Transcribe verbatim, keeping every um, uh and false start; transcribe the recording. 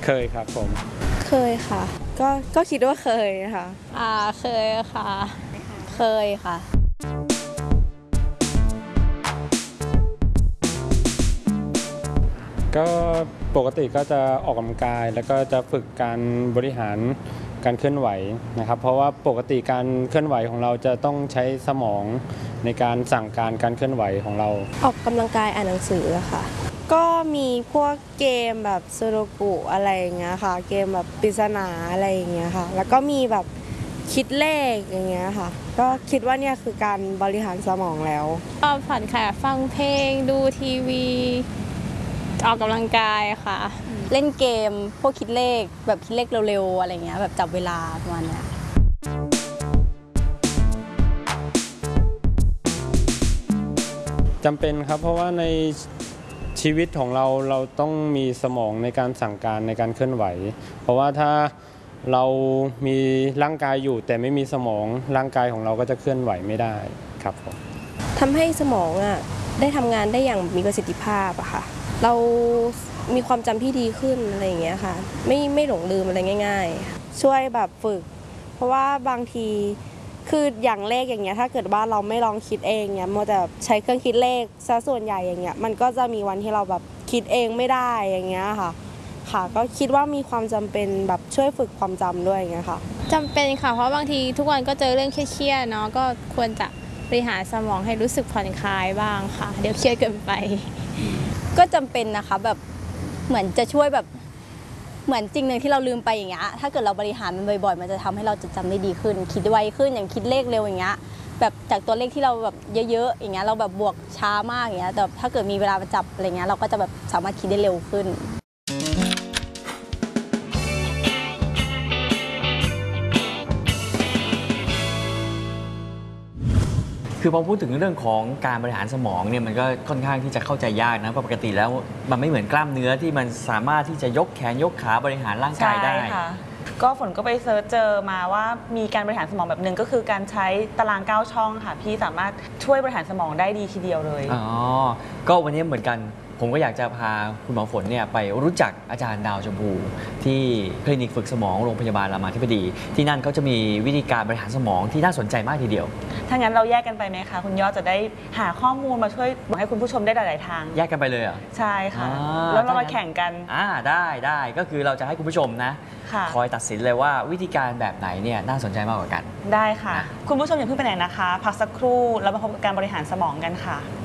เคยครับผมเคยค่ะก็ก็คิดว่าเคยค่ะอ่าเคยค่ะเคยค่ะก็ปกติก็จะออกกำลังกายแล้วก็จะฝึกการบริหารการเคลื่อนไหวนะครับเพราะว่าปกติการเคลื่อนไหวของเราจะต้องใช้สมองในการสั่งการการเคลื่อนไหวของเราออกกำลังกายอ่านหนังสืออะค่ะก็มีพวกเกมแบบซูโดกุอะไรอย่างเงี้ยค่ะเกมแบบปริศนาอะไรอย่างเงี้ยค่ะแล้วก็มีแบบคิดเลขอย่างเงี้ยค่ะก็คิดว่าเนี่ยคือการบริหารสมองแล้วก็ผ่อนคลายฟังเพลงดูทีวีออกกำลังกายค่ะเล่นเกมพวกคิดเลขแบบคิดเลขเร็วๆอะไรเงี้ยแบบจับเวลาประมาณเนี้ยจำเป็นครับเพราะว่าในชีวิตของเราเราต้องมีสมองในการสั่งการในการเคลื่อนไหวเพราะว่าถ้าเรามีร่างกายอยู่แต่ไม่มีสมองร่างกายของเราก็จะเคลื่อนไหวไม่ได้ครับผมทำให้สมองอ่ะได้ทำงานได้อย่างมีประสิทธิภาพอะค่ะเรามีความจำที่ดีขึ้นอะไรอย่างเงี้ยค่ะไม่ไม่หลงลืมอะไรง่ายๆช่วยแบบฝึกเพราะว่าบางทีคืออย่างเลขอย่างเงี้ยถ้าเกิดว่าเราไม่ลองคิดเองเนี่ยมัวแต่ใช้เครื่องคิดเลขซะส่วนใหญ่อย่างเงี้ยมันก็จะมีวันที่เราแบบคิดเองไม่ได้อย่างเงี้ยค่ะค่ะก็คิดว่ามีความจำเป็นแบบช่วยฝึกความจำด้วยอย่างเงี้ยค่ะจำเป็นค่ะเพราะบางทีทุกวันก็เจอเรื่องเครียดๆเนาะก็ควรจะบริหารสมองให้รู้สึกผ่อนคลายบ้างค่ะเดี๋ยวเครียดเกินไปก็จำเป็นนะคะแบบเหมือนจะช่วยแบบเหมือนจริงหนึ่งที่เราลืมไปอย่างเงี้ยถ้าเกิดเราบริหารมันบ่อยๆมันจะทำให้เราจดจำได้ดีขึ้นคิดไวขึ้นอย่างคิดเลขเร็วอย่างเงี้ยแบบจากตัวเลขที่เราแบบเยอะๆอย่างเงี้ยเราแบบบวกช้ามากอย่างเงี้ยแต่ถ้าเกิดมีเวลามาจับอะไรเงี้ยเราก็จะแบบสามารถคิดได้เร็วขึ้นคือพอพูดถึงเรื่องของการบริหารสมองเนี่ยมันก็ค่อนข้างที่จะเข้าใจยากนะเพราะปกติแล้วมันไม่เหมือนกล้ามเนื้อที่มันสามารถที่จะยกแขนยกขาบริหารร่างกายได้ใช่ค่ะก็ฝนก็ไปเซิร์ชเจอมาว่ามีการบริหารสมองแบบหนึ่งก็คือการใช้ตารางเก้าช่องค่ะพี่สามารถช่วยบริหารสมองได้ดีทีเดียวเลยอ๋อก็วันนี้เหมือนกันผมก็อยากจะพาคุณหมอฝนเนี่ยไปรู้จักอาจารย์ดาวชมพูที่คลินิกฝึกสมองโรงพยาบาลรามาธิบดีที่นั่นเขาจะมีวิธีการบริหารสมองที่น่าสนใจมากทีเดียวถ้างั้นเราแยกกันไปไหมคะคุณยอดจะได้หาข้อมูลมาช่วยบอกให้คุณผู้ชมได้หลายๆทางแยกกันไปเลยเหรอใช่ค่ะแล้วเรามาแข่งกันอ่าได้ได้ก็คือเราจะให้คุณผู้ชมนะคอยตัดสินเลยว่าวิธีการแบบไหนเนี่ยน่าสนใจมากกว่ากันได้ค่ะคุณผู้ชมอย่าเพิ่งไปไหนนะคะพักสักครู่แล้วมาพบกับการบริหารสมองกันค่ะ